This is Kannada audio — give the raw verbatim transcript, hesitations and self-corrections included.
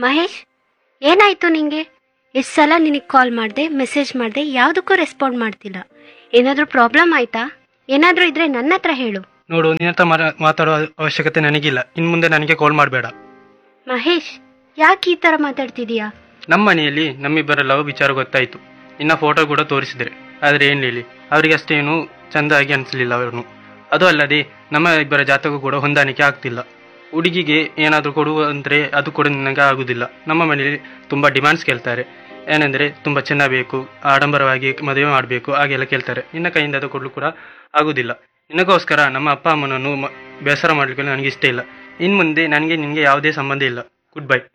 ಮಹೇಶ್, ಏನಾಯ್ತು ನಿಂಗೆ? ಎಷ್ಟು ಸಲ ನಿನಗೆ ಕಾಲ್ ಮಾಡಿದೆ, ಮೆಸೇಜ್ ಮಾಡಿದೆ, ಯಾವುದಕ್ಕೂ ರೆಸ್ಪಾಂಡ್ ಮಾಡ್ತಿಲ್ಲ. ಏನಾದರೂ ಪ್ರಾಬ್ಲಮ್ ಆಯ್ತಾ? ಏನಾದರೂ ಇದ್ರೆ ನನ್ನ ಹತ್ರ ಹೇಳು. ನೋಡು, ನಿನ್ನ ಹತ್ರ ಮಾತಾಡೋ ಅವಶ್ಯಕತೆ ನನಗಿಲ್ಲ. ಇನ್ನು ಮುಂದೆ ನನಗೆ ಕಾಲ್ ಮಾಡಬೇಡ. ಮಹೇಶ್, ಯಾಕೆ ಈ ಥರ ಮಾತಾಡ್ತಿದೀಯಾ? ನಮ್ಮ ಮನೆಯಲ್ಲಿ ನಮ್ಮಿಬ್ಬರ ಲವ್ ವಿಚಾರ ಗೊತ್ತಾಯಿತು. ಇನ್ನ ಫೋಟೋ ಕೂಡ ತೋರಿಸಿದ್ರೆ, ಆದರೆ ಏನು ಹೇಳಿ, ಅವರಿಗೆ ಅಷ್ಟೇನು ಚೆಂದಾಗಿ ಅನಿಸಲಿಲ್ಲ ಅವರನ್ನು. ಅದು ಅಲ್ಲದೆ ನಮ್ಮ ಇಬ್ಬರ ಜಾತಕ ಕೂಡ ಹೊಂದಾಣಿಕೆ ಆಗ್ತಿಲ್ಲ. ಹುಡುಗಿಗೆ ಏನಾದರೂ ಕೊಡುವ ಅಂದರೆ ಅದು ಕೂಡ ನನಗೆ ಆಗುವುದಿಲ್ಲ. ನಮ್ಮ ಮನೆಯಲ್ಲಿ ತುಂಬ ಡಿಮ್ಯಾಂಡ್ಸ್ ಕೇಳ್ತಾರೆ. ಏನೆಂದರೆ ತುಂಬ ಚೆನ್ನಾಗಿ ಬೇಕು, ಆಡಂಬರವಾಗಿ ಮದುವೆ ಮಾಡಬೇಕು, ಹಾಗೆಲ್ಲ ಕೇಳ್ತಾರೆ. ನಿನ್ನ ಕೈಯಿಂದ ಅದು ಕೊಡಲು ಕೂಡ ಆಗುವುದಿಲ್ಲ. ನಿನಗೋಸ್ಕರ ನಮ್ಮ ಅಪ್ಪ ಅಮ್ಮನನ್ನು ಬೇಸರ ಮಾಡಲಿಕ್ಕೆ ನನಗೆ ಇಷ್ಟ ಇಲ್ಲ. ಇನ್ನು ಮುಂದೆ ನನಗೆ ನಿನಗೆ ಯಾವುದೇ ಸಂಬಂಧ ಇಲ್ಲ. Good bye.